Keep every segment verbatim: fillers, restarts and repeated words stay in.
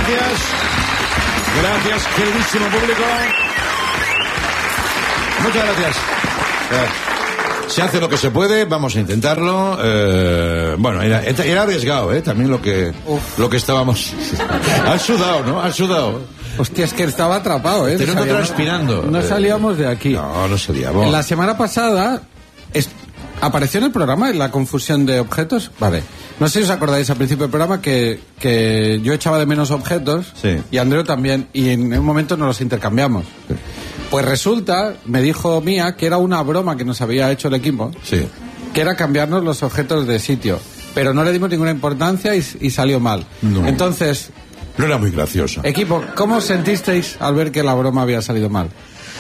gracias. Gracias, queridísimo público. Muchas gracias. Eh, se hace lo que se puede, vamos a intentarlo. Eh, bueno, era, era arriesgado, ¿eh? También lo que, lo que estábamos... Has sudado, ¿no? Has sudado. Hostia, es que estaba atrapado, ¿eh? Te noto transpirando. No, no salíamos de aquí. No, no salíamos. La semana pasada es, apareció en el programa en la confusión de objetos. Vale. No sé si os acordáis al principio del programa que, que yo echaba de menos objetos. Sí. Y Andreu también. Y en un momento nos los intercambiamos. Sí. Pues resulta, me dijo Mía, que era una broma que nos había hecho el equipo. Sí. Que era cambiarnos los objetos de sitio. Pero no le dimos ninguna importancia y, y salió mal. No. Entonces... No era muy gracioso. Equipo, ¿cómo os sentisteis al ver que la broma había salido mal?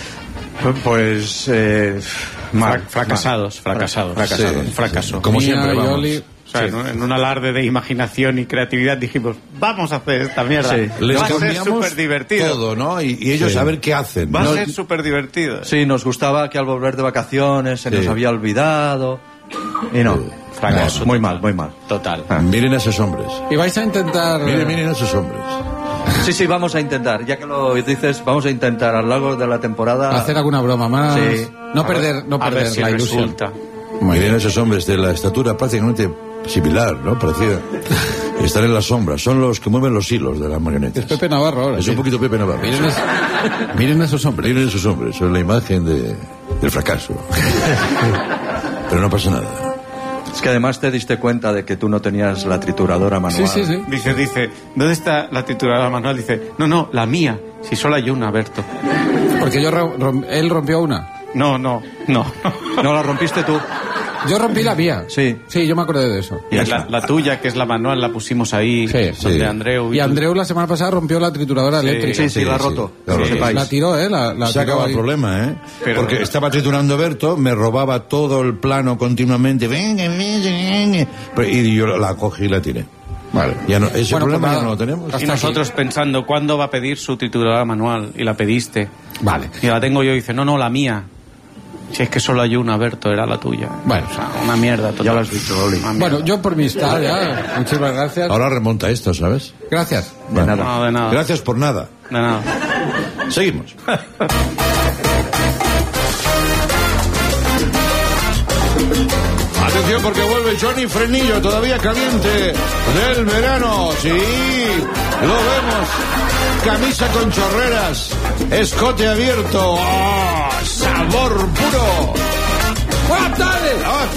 Pues... Eh, mal, fracasados, mal. fracasados. Fracasados. Sí, fracaso. Sí. Como Mía, siempre, vamos. Yoli... O sea, sí. en, en un alarde de imaginación y creatividad dijimos, vamos a hacer esta mierda. Sí. Les Va a ser cambiamos súper divertido. todo, ¿no? Y, y ellos Sí. a ver qué hacen. Va ¿no? a ser súper divertido. Sí, nos gustaba que al volver de vacaciones se Sí. nos había olvidado. Y no, Sí. fracaso. No, Muy mal, muy mal. Total. Ah. Miren a esos hombres. Y vais a intentar... Miren, miren a esos hombres. Sí, sí, vamos a intentar. Ya que lo dices, vamos a intentar a lo largo de la temporada... hacer alguna broma más. Sí. No perder, no A perder ver si la ilusión. resulta. Miren a esos hombres de la estatura prácticamente similar, ¿no? Parecida. Están en la sombra. Son los que mueven los hilos de las marionetas. Es Pepe Navarro ahora. Es sí. un poquito Pepe Navarro. Miren, es- miren a esos hombres. Miren esos hombres. Son la imagen de, del fracaso. Pero no pasa nada. Es que además te diste cuenta de que tú no tenías la trituradora manual. Sí, sí, sí. Dice, dice, ¿dónde está la trituradora manual? Dice, no, no, la mía. Si solo hay una, Berto. Porque yo rom- rom- él rompió una. No, no, no. No, la rompiste tú. Yo rompí la mía. Sí. Sí, yo me acordé de eso. Y la, la tuya, que es la manual, la pusimos ahí. Sí, donde sí. Andreu. Y tú. Andreu la semana pasada rompió la trituradora Sí, eléctrica. Sí, sí, la ha roto. la que lo roto. sepáis. La tiró, ¿eh? La, la Se tiró acaba el ahí. problema, ¿eh? Pero- Porque estaba triturando Berto, me robaba todo el plano continuamente. Venga, venga, venga. Pero- Y yo la cogí y la tiré. Vale. Ya no, ese Bueno, problema pues ya nada. no lo tenemos. Hasta Y nosotros pensando, ¿cuándo va a pedir su trituradora manual? Y la pediste. Vale. Y la tengo yo y dice, no, no, la mía. Si es que solo hay una, Berto, era la tuya. Bueno. O sea, una mierda total. Ya lo has dicho, Oli. Una mierda. Bueno, yo por mi estar ya. Muchísimas gracias. Ahora remonta esto, ¿sabes? Gracias. De nada. No, de nada. Gracias por nada. De nada. Seguimos. Atención porque vuelve Johnny Frenillo, todavía caliente del verano. Sí, lo vemos. Camisa con chorreras, escote abierto. ¡Oh, sabor puro! ¡Buenas tardes! ¡Ah,